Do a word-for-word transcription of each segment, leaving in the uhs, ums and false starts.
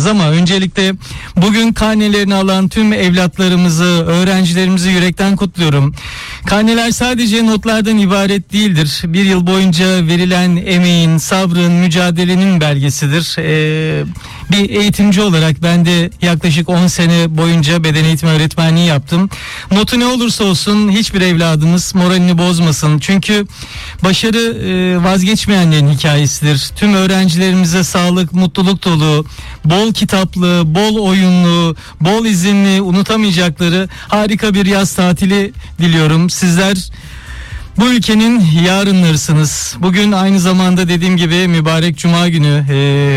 olacaksınız. Ama öncelikle bugün karnelerini alan tüm evlatlarımızı, öğrencilerimizi yürekten kutluyorum. Karneler sadece notlardan ibaret değildir. Bir yıl boyunca verilen emeğin, sabrın, mücadelenin belgesidir. Ee, bir eğitimci olarak ben de yaklaşık on sene boyunca beden eğitimi öğretmenliği yaptım. Notu ne olursa olsun hiçbir evladımız moralini bozmasın. Çünkü başarı e, vazgeçmeyenlerin hikayesidir. Tüm öğrencilerimize sağlık, mutluluk dolu, bol kitaplı, bol oyunlu, bol izinli, unutamayacakları harika bir yaz tatili diliyorum. Sizler bu ülkenin yarınlarısınız. Bugün aynı zamanda dediğim gibi mübarek Cuma günü.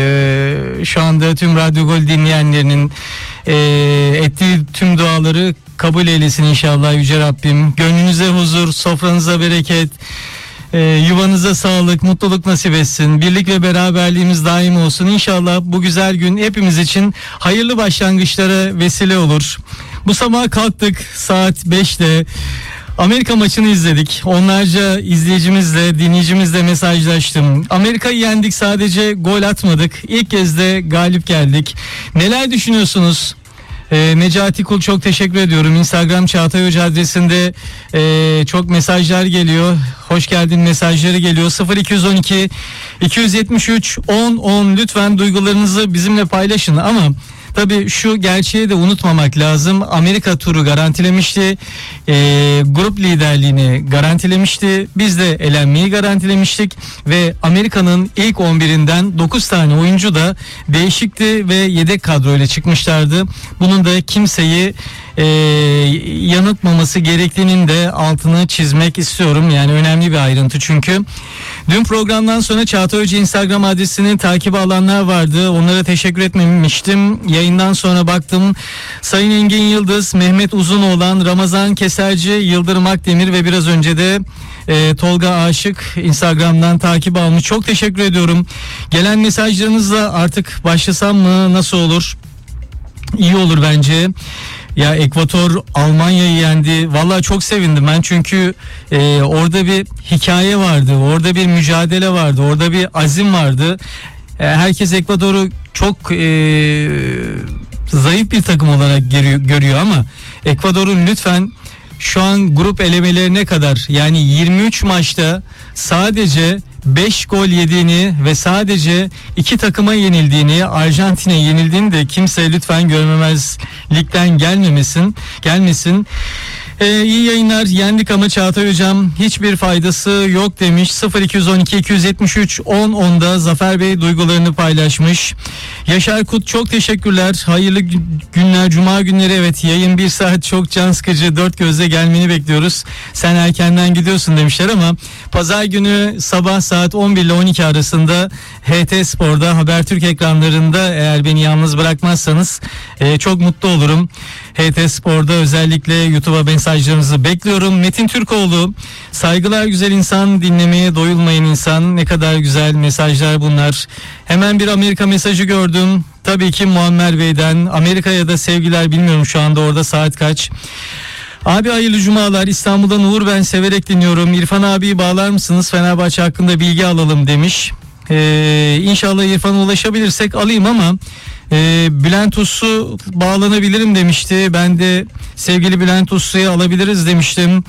Ee, şu anda tüm Radyo Gol dinleyenlerinin e, ettiği tüm duaları kabul eylesin inşallah Yüce Rabbim. Gönlünüze huzur, sofranıza bereket, e, yuvanıza sağlık, mutluluk nasip etsin. Birlik ve beraberliğimiz daim olsun. İnşallah bu güzel gün hepimiz için hayırlı başlangıçlara vesile olur. Bu sabah kalktık saat beşte. Amerika maçını izledik. Onlarca izleyicimizle, dinleyicimizle mesajlaştım. Amerika'yı yendik, sadece gol atmadık. İlk kez de galip geldik. Neler düşünüyorsunuz? Ee, Necati Kul, çok teşekkür ediyorum. Instagram Çağatay Hoca adresinde e, çok mesajlar geliyor. Hoş geldin mesajları geliyor. sıfır iki on iki iki yetmiş üç on on, lütfen duygularınızı bizimle paylaşın. Ama tabii şu gerçeği de unutmamak lazım. Amerika turu garantilemişti. E, grup liderliğini garantilemişti. Biz de elenmeyi garantilemiştik. Ve Amerika'nın ilk on birinden dokuz tane oyuncu da değişikti ve yedek kadroyla çıkmışlardı. Bunun da kimseyi e, yanıltmaması gerektiğinin de altını çizmek istiyorum. Yani önemli bir ayrıntı çünkü. Dün programdan sonra Çağatay Hoca Instagram adresini takip alanlar vardı. Onlara teşekkür etmemiştim. Yayından sonra baktım. Sayın Engin Yıldız, Mehmet Uzunoğlan, Ramazan Keserci, Yıldırım Akdemir ve biraz önce de e, Tolga Aşık Instagram'dan takip almış. Çok teşekkür ediyorum. Gelen mesajlarınızla artık başlasam mı? Nasıl olur? İyi olur bence. Ya Ekvator Almanya'yı yendi. Vallahi çok sevindim ben çünkü e, orada bir hikaye vardı. Orada bir mücadele vardı. Orada bir azim vardı. E, herkes Ekvator'u çok e, zayıf bir takım olarak görüyor, görüyor ama Ekvator'un lütfen şu an grup elemelerine kadar, yani yirmi üç maçta sadece beş gol yediğini ve sadece iki takıma yenildiğini, Arjantin'e yenildiğini de kimse lütfen görmemezlikten gelmemesin, gelmesin. Ee, iyi yayınlar, yendik ama Çağatay Hocam hiçbir faydası yok demiş. sıfır iki on iki iki yetmiş üç on onda Zafer Bey duygularını paylaşmış. Yaşar Kut, çok teşekkürler. Hayırlı günler, Cuma günleri. Evet, yayın bir saat çok can sıkıcı, dört gözle gelmeni bekliyoruz. Sen erkenden gidiyorsun demişler ama pazar günü sabah saat on bir ile on iki arasında H T Spor'da, Habertürk ekranlarında eğer beni yalnız bırakmazsanız e, çok mutlu olurum. H T Spor'da özellikle YouTube'a mesajlarınızı bekliyorum. Metin Türkoğlu, saygılar güzel insan, dinlemeye doyulmayan insan. Ne kadar güzel mesajlar bunlar. Hemen bir Amerika mesajı gördüm. Tabii ki Muammer Bey'den. Amerika'ya da sevgiler, bilmiyorum şu anda orada saat kaç. Abi hayırlı cumalar, İstanbul'dan Uğur ben, severek dinliyorum. İrfan abiyi bağlar mısınız? Fenerbahçe hakkında bilgi alalım demiş. Ee, İnşallah İrfan'a ulaşabilirsek alayım ama e, Bülent Uslu bağlanabilirim demişti. Ben de sevgili Bülent Uslu'yu alabiliriz demiştim.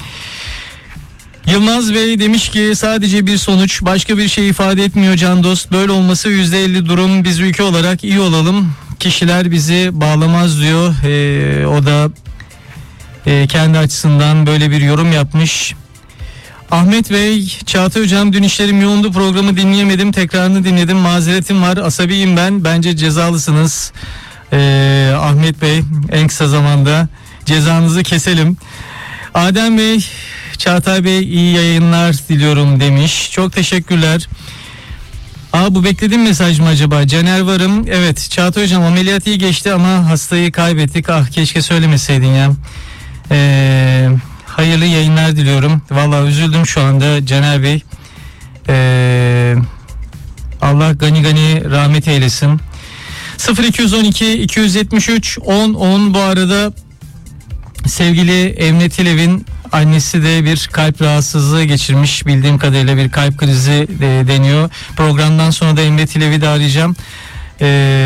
Yılmaz Bey demiş ki sadece bir sonuç başka bir şey ifade etmiyor can dost. Böyle olması yüzde elli durum. Biz ülke olarak iyi olalım. Kişiler bizi bağlamaz diyor. Ee, o da e, kendi açısından böyle bir yorum yapmış. Ahmet Bey, Çağatay Hocam dün işlerim yoğundu, programı dinleyemedim, tekrarını dinledim, mazeretim var, asabiyim ben, bence cezalısınız. Ee, Ahmet Bey, en kısa zamanda cezanızı keselim. Adem Bey, Çağatay Bey iyi yayınlar diliyorum demiş. Çok teşekkürler. Aa, bu beklediğim mesaj mı acaba? Caner Varım, evet Çağatay Hocam ameliyat iyi geçti ama hastayı kaybettik. Ah, keşke söylemeseydin ya. Eee... Hayırlı yayınlar diliyorum. Vallahi üzüldüm şu anda Caner Bey. Ee, Allah gani gani rahmet eylesin. sıfır iki on iki iki yetmiş üç on on. Bu arada sevgili Emre Tilev'in annesi de bir kalp rahatsızlığı geçirmiş. Bildiğim kadarıyla bir kalp krizi de deniyor. Programdan sonra da Emre Tilev'i de arayacağım. Ee,